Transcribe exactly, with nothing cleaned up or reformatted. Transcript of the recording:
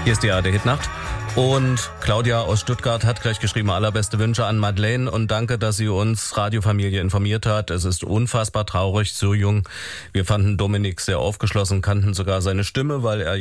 Hier ist die A R D-Hitnacht. Und Claudia aus Stuttgart hat gleich geschrieben, allerbeste Wünsche an Madeleine und danke, dass sie uns Radiofamilie informiert hat. Es ist unfassbar traurig, so jung. Wir fanden Dominik sehr aufgeschlossen, kannten sogar seine Stimme, weil er